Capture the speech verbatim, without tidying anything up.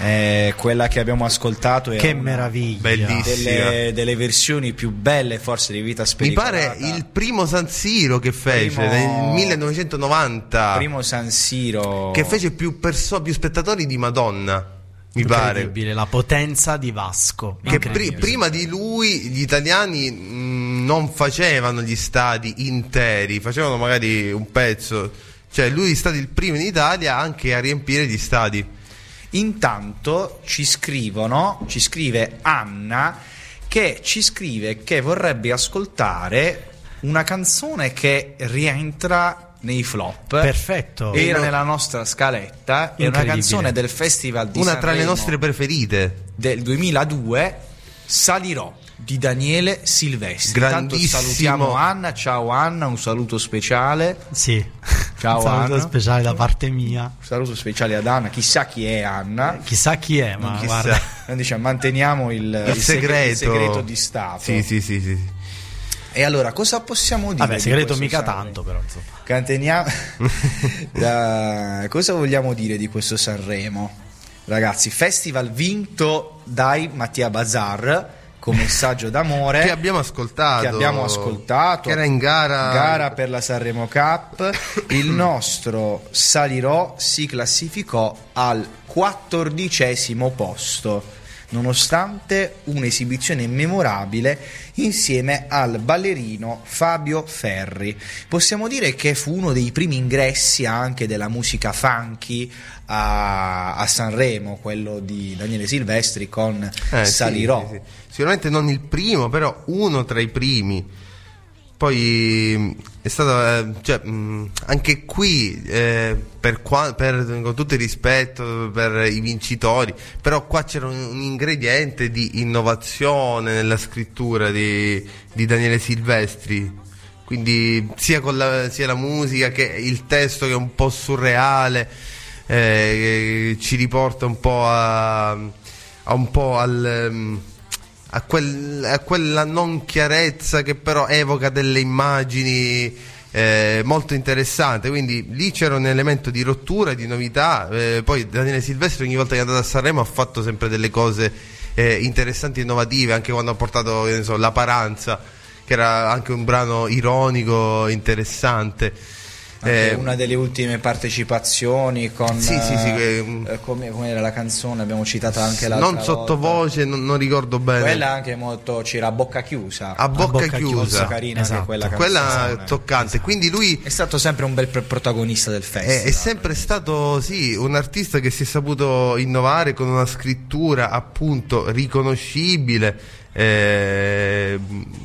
Eh, quella che abbiamo ascoltato è che una meraviglia, bellissima, delle, delle versioni più belle forse di Vita mi Spericolata. pare il primo San Siro che fece Primo- nel millenovecentonovanta, primo San Siro che fece più, perso- più spettatori di Madonna, mi pare. incredibile, la potenza di Vasco, Che pri- incredibile. prima di lui gli italiani mh, non facevano gli stadi interi, facevano magari un pezzo, cioè lui è stato il primo in Italia anche a riempire gli stadi. Intanto ci scrivono, ci scrive Anna, che ci scrive che vorrebbe ascoltare una canzone che rientra nei flop. Perfetto. Era no- nella nostra scaletta, è una Incredibile. canzone del Festival di Una tra le Sanremo nostre preferite. del duemiladue, Salirò di Daniele Silvestri. Intanto Grandissimo. salutiamo Anna, ciao Anna, un saluto speciale. Sì, Ciao, un saluto Anna. speciale da parte mia. Un saluto speciale ad Anna, chissà chi è Anna. Chissà chi è, ma Chissà. guarda, Noi diciamo, manteniamo il, Il, il segre- segreto. il segreto di Stato. Sì, sì, sì, sì. E allora cosa possiamo dire? vabbè, di segreto questo mica Sanremo? tanto, però insomma. Canteniamo- Da- cosa vogliamo dire di questo Sanremo? Ragazzi, festival vinto dai Mattia Bazar con messaggio d'amore Che abbiamo ascoltato. che abbiamo ascoltato, Che era in gara. gara per la Sanremo Cup. Il nostro Salirò si classificò al quattordicesimo posto, nonostante un'esibizione memorabile insieme al ballerino Fabio Ferri. Possiamo dire che fu uno dei primi ingressi anche della musica funky a, a Sanremo, quello di Daniele Silvestri con Eh, sì, Salirò. sì, sì. Sicuramente non il primo, però uno tra i primi. Poi mh, è stato, eh, cioè, mh, anche qui, eh, per, qua, per con tutto il rispetto per i vincitori, però qua c'era un, un ingrediente di innovazione nella scrittura di, di Daniele Silvestri. Quindi sia con la, sia la musica che il testo, che è un po' surreale, eh, che ci riporta un po' a, a un po' al um, a, quel, a quella non chiarezza che però evoca delle immagini eh, molto interessanti. Quindi lì c'era un elemento di rottura, di novità. Eh, poi Daniele Silvestri ogni volta che è andato a Sanremo ha fatto sempre delle cose eh, interessanti e innovative, anche quando ha portato, che ne so, La Paranza, che era anche un brano ironico, interessante. Anche Eh, una delle ultime partecipazioni con Sì, sì, sì, che- eh, come, come era la canzone, abbiamo citato anche l'altra non volta. sottovoce, non, non ricordo bene. Quella anche molto, c'era a bocca chiusa, a bocca, bocca chiusa, chiusa. carina, Esatto. anche quella quella canzone. toccante. Quindi lui È stato sempre un bel pre- protagonista del è, festival. è sempre stato, sì, un artista che si è saputo innovare con una scrittura appunto riconoscibile, eh,